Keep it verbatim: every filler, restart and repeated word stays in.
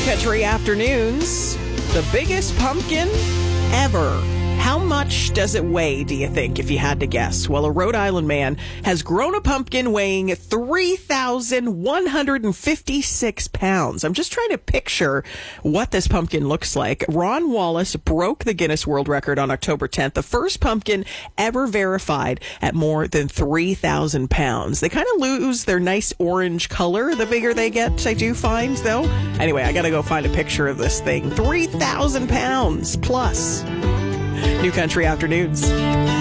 Country Afternoons, the biggest pumpkin ever. How much does it weigh, do you think, if you had to guess? Well, a Rhode Island man has grown a pumpkin weighing three thousand one hundred fifty-six pounds. I'm just trying to picture what this pumpkin looks like. Ron Wallace broke the Guinness World Record on October tenth, the first pumpkin ever verified at more than three thousand pounds. They kind of lose their nice orange color the bigger they get, I do find, though. Anyway, I got to go find a picture of this thing. three thousand pounds plus. New Country Afternoons.